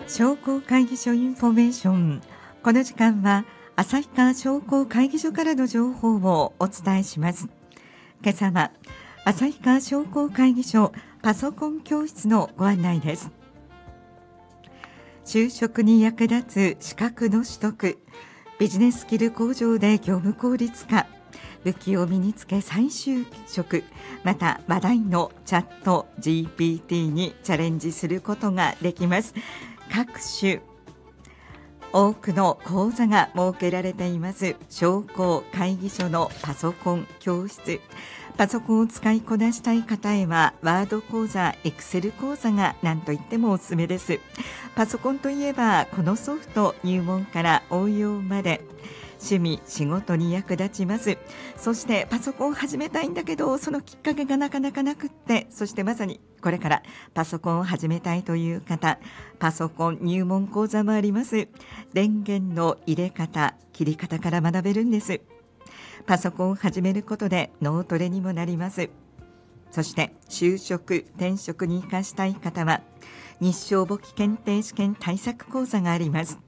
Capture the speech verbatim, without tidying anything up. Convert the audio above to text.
商工会議所インフォメーション。この時間は旭川商工会議所からの情報をお伝えします。今朝は旭川商工会議所パソコン教室のご案内です。就職に役立つ資格の取得、ビジネススキル向上で業務効率化、武器を身につけ再就職、また話題のチャット ジーピーティー にチャレンジすることができます。各種多くの講座が設けられています商工会議所のパソコン教室。パソコンを使いこなしたい方へはワード講座、エクセル講座が何といってもおすすめです。パソコンといえばこのソフト、入門から応用まで趣味仕事に役立ちます。そしてパソコンを始めたいんだけどそのきっかけがなかなかなくって、そしてまさにこれからパソコンを始めたいという方、パソコン入門講座もあります。電源の入れ方、切り方から学べるんです。パソコンを始めることで脳トレにもなります。そして就職転職に生かしたい方は日商簿記検定試験対策講座があります。